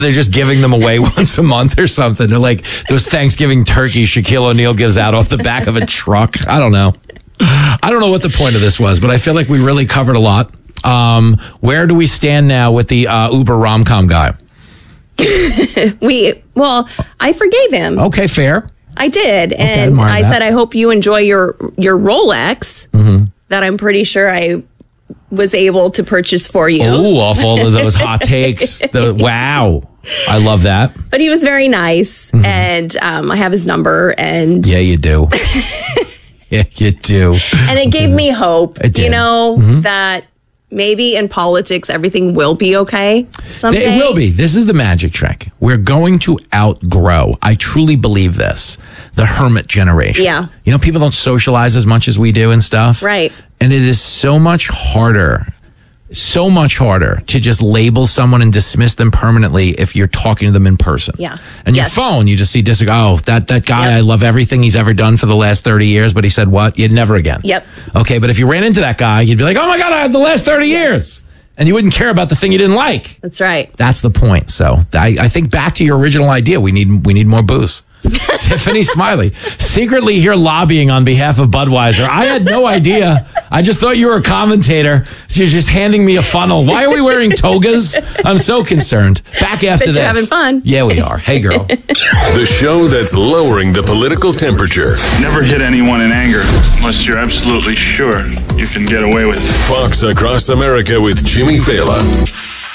They're just giving them away once a month or something. They're like those Thanksgiving turkeys Shaquille O'Neal gives out off the back of a truck. I don't know. I don't know what the point of this was, but I feel like we really covered a lot. Where do we stand now with the Uber rom-com guy? I forgave him. Okay, fair. I did. And I said, I hope you enjoy your Rolex that I'm pretty sure I was able to purchase for you. Oh, off all of those hot takes. Wow. I love that. But he was very nice. And I have his number. And yeah, you do. Yeah, you do. And it gave me hope, that maybe in politics, everything will be okay someday. It will be. This is the magic trick. We're going to outgrow. I truly believe this. The hermit generation. Yeah. People don't socialize as much as we do and stuff. Right. And it is so much harder to just label someone and dismiss them permanently if you're talking to them in person. Yeah. And your phone, you just see, that guy, I love everything he's ever done for the last 30 years, but he said what? You'd never again. Yep. Okay, but if you ran into that guy, you'd be like, oh my God, I had the last 30 years. And you wouldn't care about the thing you didn't like. That's right. That's the point. So I think back to your original idea, we need more booze. Tiffany Smiley, secretly here lobbying on behalf of Budweiser. I had no idea. I just thought you were a commentator. You're just handing me a funnel. Why are we wearing togas? I'm so concerned. Back after this. You're having fun. Yeah, we are. Hey, girl. The show that's lowering the political temperature. Never hit anyone in anger unless you're absolutely sure you can get away with it. Fox Across America with Jimmy Fallon.